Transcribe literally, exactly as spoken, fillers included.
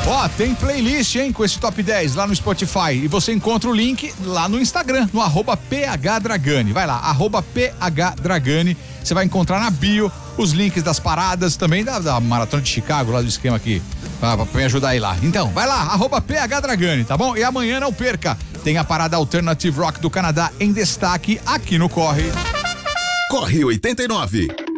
Ó, tem playlist, hein, com esse top dez lá no Spotify. E você encontra o link lá no Instagram, no arroba phdragani. Vai lá, arroba phdragani. Você vai encontrar na bio os links das paradas, também da, da Maratona de Chicago, lá do esquema aqui, pra, pra me ajudar aí lá. Então, vai lá, arroba phdragani, tá bom? E amanhã não perca, tem a parada Alternative Rock do Canadá em destaque aqui no Corre. Corre oitenta e nove.